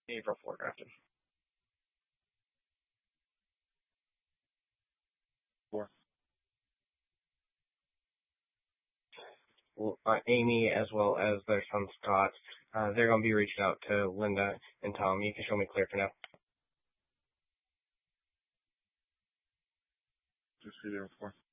April 4 drafted. 4. Well, Amy, as well as their son Scott, they're going to be reaching out to Linda and Tom. You can show me clear for now. Just 4.